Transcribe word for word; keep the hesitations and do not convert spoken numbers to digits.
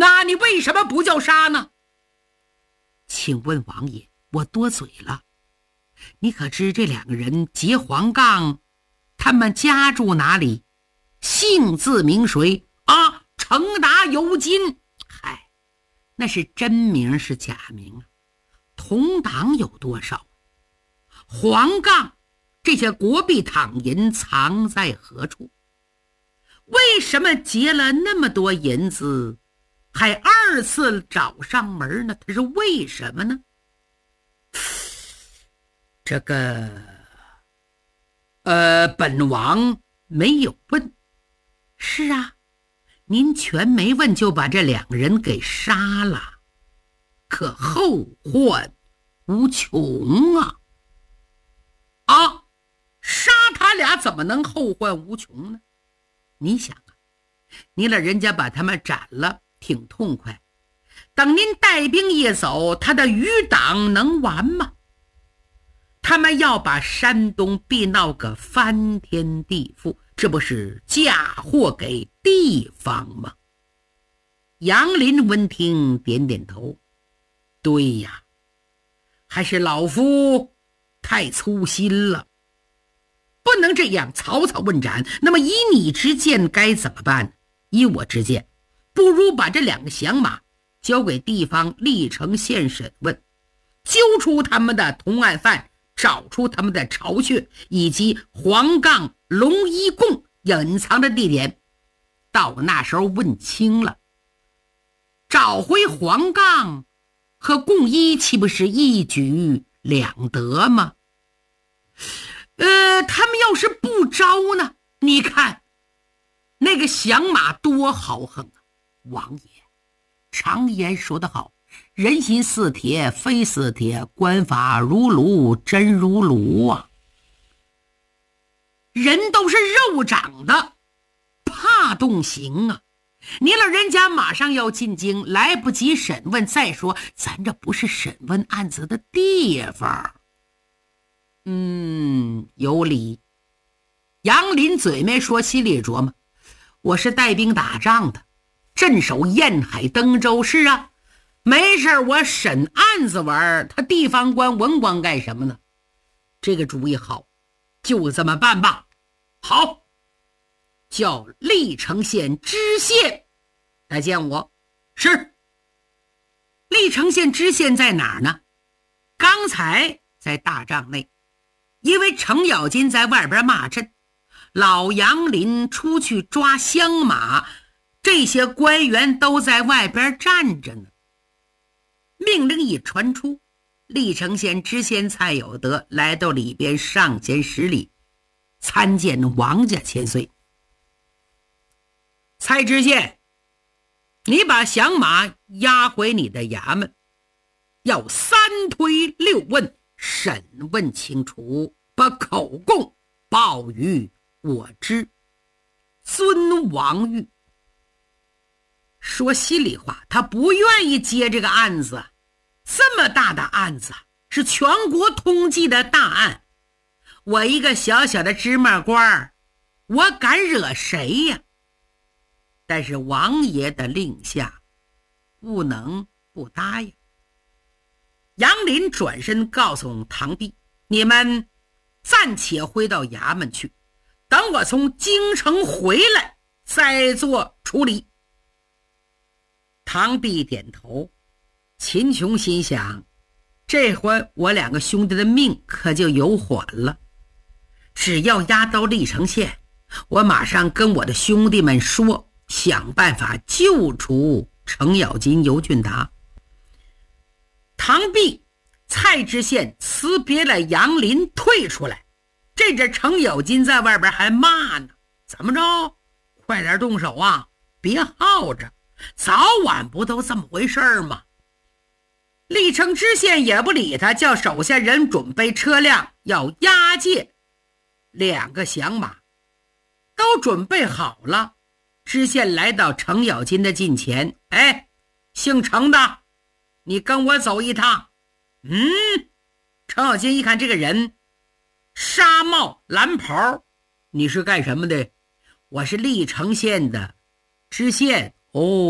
那你为什么不叫杀呢？请问王爷，我多嘴了。你可知这两个人结黄杠，他们家住哪里？姓字名谁啊？程达尤金。嗨，那是真名是假名啊？同党有多少？黄杠这些国币躺银藏在何处？为什么结了那么多银子还二次找上门呢？他是为什么呢？这个呃，本王没有问。是啊，您全没问就把这两个人给杀了，可后患无穷啊！啊，杀他俩怎么能后患无穷呢？你想啊，你老人家把他们斩了挺痛快，等您带兵一走，他的余党能完吗？他们要把山东逼闹个翻天地覆，这不是嫁祸给地方吗？杨林闻听点点头，对呀，还是老夫太粗心了，不能这样草草问斩。那么以你之见该怎么办？以我之见，不如把这两个响马交给地方历城县审问，揪出他们的同案犯，找出他们的巢穴以及黄杠龙一贡隐藏的地点。到那时候问清了，找回黄杠和贡一岂不是一举两得吗？呃，他们要是不招呢？你看那个响马多豪横啊！王爷，常言说得好，人心似铁，非似铁，官法如炉，真如炉啊！人都是肉长的，怕动刑啊！你老人家马上要进京，来不及审问。再说咱这不是审问案子的地方。嗯，有理。杨林嘴没说，心里琢磨，我是带兵打仗的，镇守沿海登州。是啊，没事我审案子玩，他地方官文官干什么呢？这个主意好，就这么办吧。好，叫历城县知县来见我。是。历城县知县在哪儿呢？刚才在大帐内，因为程咬金在外边骂阵，老杨林出去抓乡马，这些官员都在外边站着呢。命令一传出，历城县知县蔡有德来到里边上前施礼，参见王家千岁。蔡知县，你把响马押回你的衙门，要三推六问，审问清楚，把口供报于我知。尊王谕。说心里话，他不愿意接这个案子，这么大的案子是全国通缉的大案，我一个小小的芝麻官，我敢惹谁呀？但是王爷的令下，不能不答应。杨林转身告诉唐弼，你们暂且回到衙门去，等我从京城回来再做处理。唐弼点头。秦琼心想，这回我两个兄弟的命可就有缓了。只要押到历城县，我马上跟我的兄弟们说，想办法救出程咬金、尤俊达。唐弼、蔡知县辞别了杨林，退出来。这阵程咬金在外边还骂呢，怎么着？快点动手啊，别耗着，早晚不都这么回事吗？历城知县也不理他，叫手下人准备车辆，要押解两个响马。都准备好了，知县来到程咬金的近前，哎，姓程的，你跟我走一趟。嗯，程咬金一看这个人，纱帽蓝袍，你是干什么的？我是历城县的知县。哦。